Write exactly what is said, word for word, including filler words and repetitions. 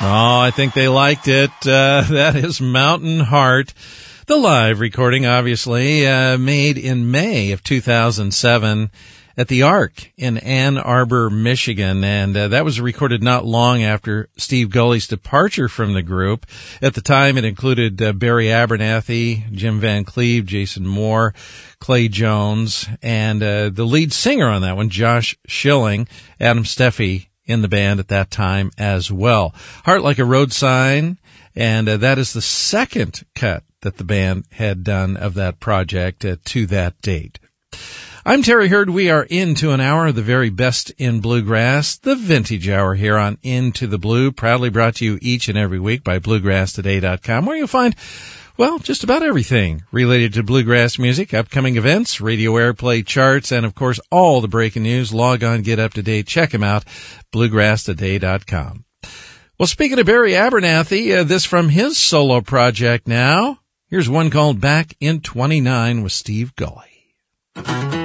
Oh, I think they liked it. Uh, that is Mountain Heart. The live recording, obviously, uh, made in May of two thousand seven at the Ark in Ann Arbor, Michigan. And uh, that was recorded not long after Steve Gulley's departure from the group. At the time, it included uh, Barry Abernathy, Jim Van Cleve, Jason Moore, Clay Jones, and uh, the lead singer on that one, Josh Schilling, Adam Steffi, in the band at that time as well. Heart Like a Road Sign, and uh, that is the second cut that the band had done of that project uh, to that date. I'm Terry Hurd. We are into an hour of the very best in bluegrass, the Vintage Hour here on Into the Blue, proudly brought to you each and every week by bluegrass today dot com, where you'll find, well, just about everything related to bluegrass music, upcoming events, radio airplay charts, and, of course, all the breaking news. Log on, get up to date, check them out, bluegrass today dot com. Well, speaking of Barry Abernathy, uh, this from his solo project now. Here's one called Back in twenty-nine with Steve Gulley.